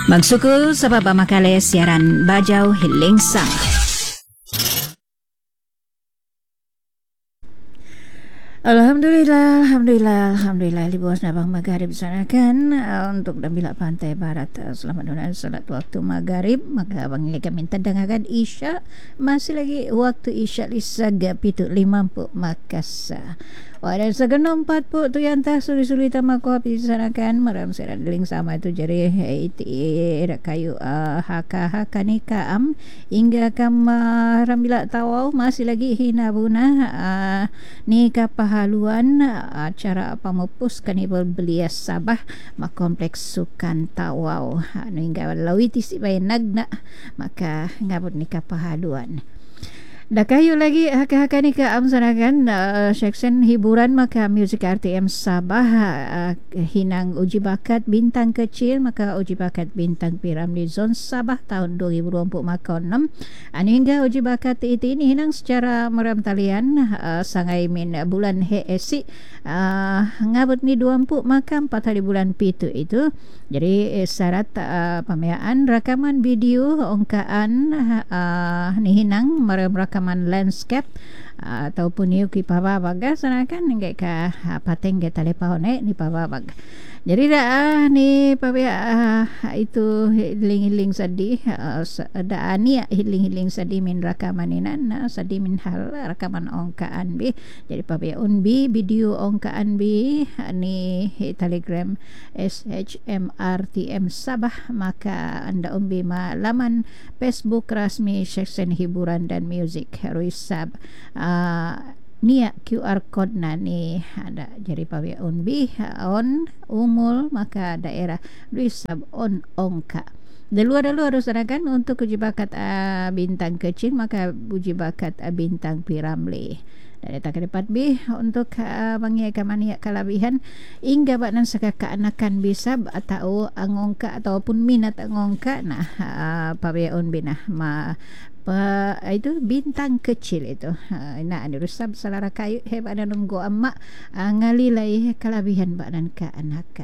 Magsukul sa papamakali siaran Bajau Hiling Sang. Alhamdulillah Libos Nabang Magharib sanakan untuk Dambilah Pantai Barat. Selamat menunaikan salat waktu Magharib. Maka abang ini kami tendangkan Isya. Masih lagi waktu Isya Lisaga Pitu 50 Makassar. Wadah segenam 40 tu yang tak suri-suri tamak kopi sanakan meram serat deling sama itu jari iti kayu haka nikah hingga rambila tawau masih lagi hina buna nikah pahaluan acara pamupus kanibal belia Sabah makompleks sukan tawau hingga lawiti si bayan nagna maka ngabut nikah pahaluan. Dah kayu lagi haka-haka ni ke amsanakan section hiburan maka Music RTM Sabah hinang uji bakat bintang kecil maka uji bakat bintang Piramli Zon Sabah tahun 2024 maka 6 hingga uji bakat itu ini hinang secara meram talian sangai min bulan HSC ngabut ni 24 maka 4 hari bulan pitu itu jadi syarat pameaan rakaman video ongkaan ni hinang meram rakaman landscape ataupun niu ki pababag sanakan ngai ka pateng ke talepahone ni pababag jadi dah ni pabia itu hiling-hiling sadi da ani hiling-hiling sadi min rakaman inan sadi min hal rakaman ongkaan bi jadi pabia unbi video ongkaan bi ni telegram SHMRTM Sabah maka anda umbi laman Facebook rasmi section hiburan dan musik Ruisab nia QR code na ni ada jadi pabia unbi on umul maka daerah Ruisab on ongka Dalua harus sanakan untuk uji bakat bintang kecil maka uji bakat bintang Piramli. Dari tak dapat B untuk bangi kamania kalabihan hingga baknan sekaka anakan bisa atau angongka ataupun minat angongka nah pabeon binah itu bintang kecil itu nah dirusab salara kayu hebat dan nunggu amma ngalilai kalabihan baknan ka anaka